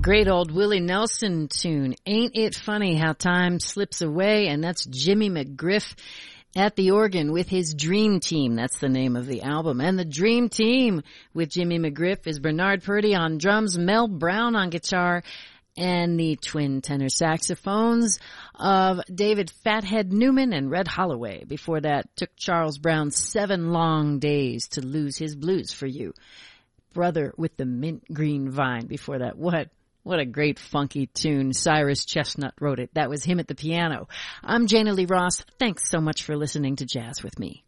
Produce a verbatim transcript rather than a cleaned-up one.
great old Willie Nelson tune. Ain't it funny how time slips away? And that's Jimmy McGriff at the organ with his Dream Team. That's the name of the album. And the Dream Team with Jimmy McGriff is Bernard Purdie on drums, Mel Brown on guitar, and the twin tenor saxophones of David Fathead Newman and Red Holloway. Before that, took Charles Brown seven long days to lose his blues for you. Brother with the Mint Green Vine. Before that, what What a great funky tune. Cyrus Chestnut wrote it. That was him at the piano. I'm Jana Lee Ross. Thanks so much for listening to Jazz with Me.